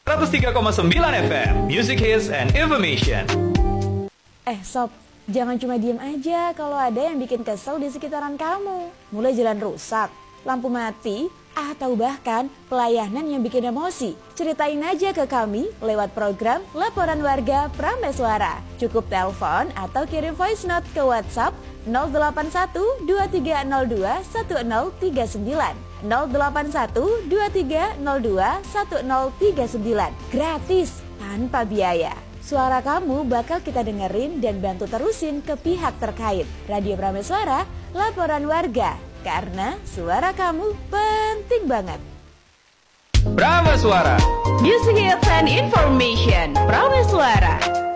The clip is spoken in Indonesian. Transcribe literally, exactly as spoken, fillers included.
seratus tiga koma sembilan F M, Music Hits and Information. Eh Sob, jangan cuma diem aja kalau ada yang bikin kesel di sekitaran kamu. Mulai jalan rusak, lampu mati, atau bahkan pelayanan yang bikin emosi. Ceritain aja ke kami lewat program Laporan Warga Prameswara. Cukup telepon atau kirim voice note ke WhatsApp nol delapan satu dua tiga nol dua satu nol tiga sembilan nol delapan satu dua tiga nol dua satu nol tiga sembilan. Gratis, tanpa biaya. Suara kamu bakal kita dengerin dan bantu terusin ke pihak terkait. Radio Prameswara, Laporan Warga. Karena suara kamu penting banget. Prameswara, Music Hits and Information. Prameswara.